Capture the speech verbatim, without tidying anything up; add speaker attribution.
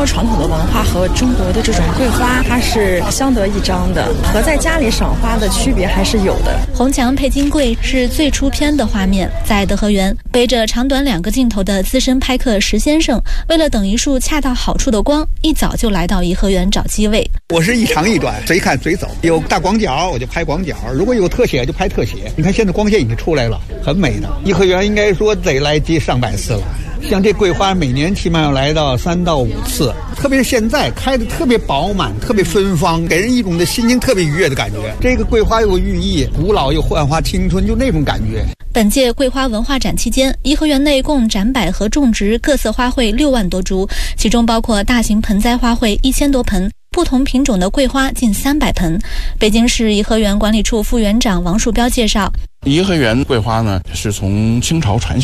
Speaker 1: 传统的文化和中国的这种桂花，它是相得益彰的，和在家里赏花的区别还是有的。
Speaker 2: 红墙配金柜是最出片的画面，在德和园，背着长短两个镜头的资深拍客石先生，为了等一束恰到好处的光，一早就来到颐和园找机位。
Speaker 3: 我是一长一短，随看随走，有大广角我就拍广角，如果有特写就拍特写。你看现在光线已经出来了，很美的。颐和园应该说得来接上百次了。像这桂花每年起码要来到三到五次，特别是现在开的特别饱满，特别芬芳，给人一种的心情特别愉悦的感觉。这个桂花有寓意，古老又焕发青春，就那种感觉。
Speaker 2: 本届桂花文化展期间，颐和园内共展摆和种植各色花卉六万多株，其中包括大型盆栽花卉一千多盆，不同品种的桂花近三百盆。北京市颐和园管理处副园长王树标介绍，
Speaker 4: 颐和园桂花呢是从清朝传下